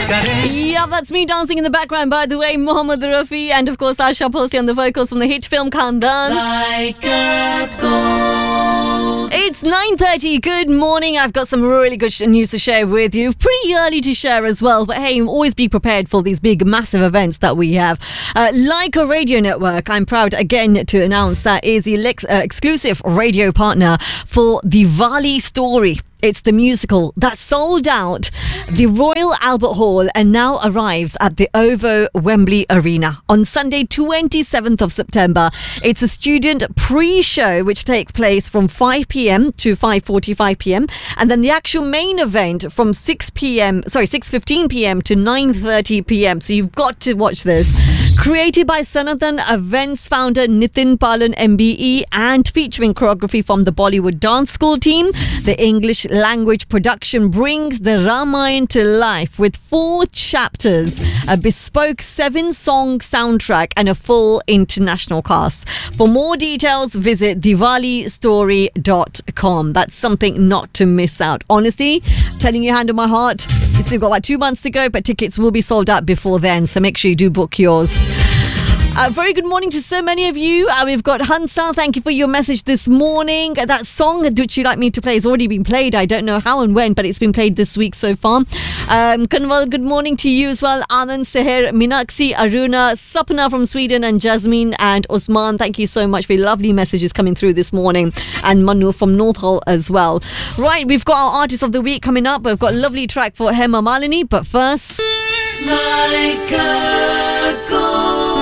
Yeah, that's me dancing in the background, by the way. Mohammed Rafi and, of course, Asha Bhosle on the vocals from the hit film Khandan. Like a gold. It's 9:30. Good morning. I've got some really good news to share with you. Pretty early to share as well, but hey, always be prepared for these big, massive events that we have. Like a Radio Network, I'm proud again to announce that is the exclusive radio partner for Diwali Story. It's the musical that sold out the Royal Albert Hall and now arrives at the OVO Wembley Arena on Sunday, 27th of September. It's a student pre-show which takes place from 5 p.m. to 5:45 p.m. and then the actual main event from 6:15 p.m. to 9:30 p.m. So you've got to watch this. Created by Sanathan Events founder Nitin Palan MBE and featuring choreography from the Bollywood Dance School team, the English language production brings the Ramayana to life with 4 chapters, a bespoke 7-song soundtrack and a full international cast. For more details, visit diwalistory.com. That's something not to miss out. Honestly, telling you hand on my heart, you still got about 2 months to go, but tickets will be sold out before then, so make sure you do book yours. Very good morning to so many of you. We've got Hansa. Thank you for your message this morning. That song which you'd like me to play has already been played. I don't know how and when, but it's been played this week so far. Kanwal, good morning to you as well. Anand, Seher, Meenakshi, Aruna, Sapna from Sweden, and Jasmine and Osman. Thank you so much for your lovely messages coming through this morning. And Manu from North Hall as well. Right, we've got our Artist of the Week coming up. We've got a lovely track for Hema Malini, but first... Like a gold.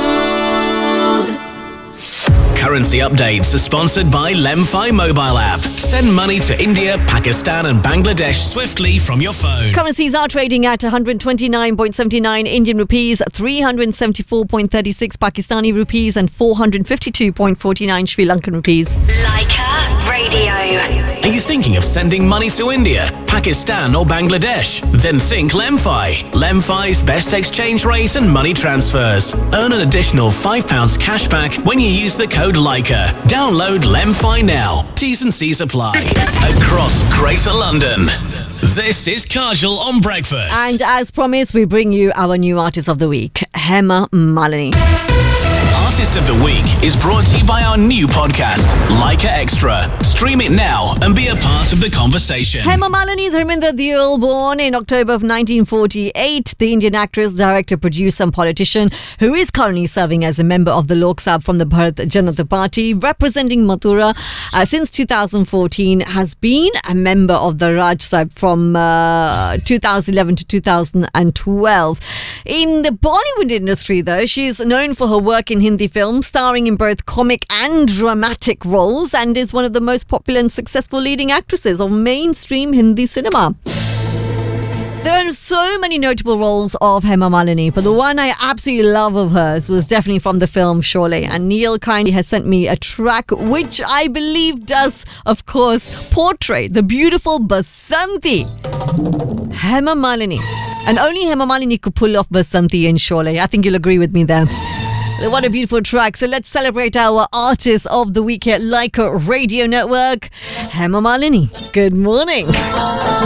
Currency updates are sponsored by Lemfi mobile app. Send money to India, Pakistan and Bangladesh swiftly from your phone. Currencies are trading at 129.79 Indian rupees, 374.36 Pakistani rupees and 452.49 Sri Lankan rupees. Leica Radio. Are you thinking of sending money to India, Pakistan or Bangladesh? Then think Lemfi. Lemfi's best exchange rate and money transfers. Earn an additional £5 cash back when you use the code Leica. Download Lemfi now. T's and C's apply. Across Greater London. This is Kajal on Breakfast. And as promised, we bring you our new Artist of the Week, Hema Malini. Artist of the Week is brought to you by our new podcast, Leica Extra. Stream it now and be a part of the conversation. Hema Malini Dharmendra Deol, born in October of 1948, the Indian actress, director, producer and politician who is currently serving as a member of the Lok Sabha from the Bharat Janata Party, representing Mathura since 2014, has been a member of the Raj Sabha from 2011 to 2012. In the Bollywood industry, though, she is known for her work in Hindi films, starring in both comic and dramatic roles, and is one of the most popular and successful leading actresses of mainstream Hindi cinema. There are so many notable roles of Hema Malini, but the one I absolutely love of hers was definitely from the film Sholay. And Neil kindly has sent me a track which I believe does, of course, portray the beautiful Basanti. Hema Malini. And only Hema Malini could pull off Basanti in Sholay. I think you'll agree with me there. What a beautiful track. So let's celebrate our Artist of the Week here at Leica Radio Network, Hema Malini. Good morning.